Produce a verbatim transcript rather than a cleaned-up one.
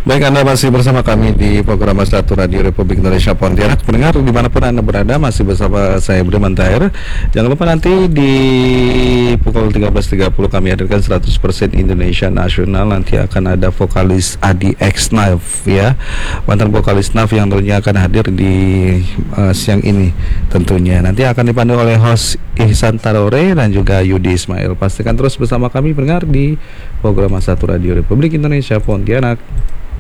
Baik, Anda masih bersama kami di program Satu Radio Republik Indonesia Pontianak. Pendengar dimanapun Anda berada, masih bersama saya Budiman Tahir. Jangan lupa nanti di pukul tiga belas tiga puluh kami hadirkan seratus persen Indonesia Nasional. Nanti akan ada vokalis Adi X Naf, ya, mantan vokalis Naf yang tentunya akan hadir di uh, siang ini tentunya. Nanti akan dipandu oleh host Ihsan Tarore dan juga Yudi Ismail. Pastikan terus bersama kami pendengar di program Satu Radio Republik Indonesia Pontianak.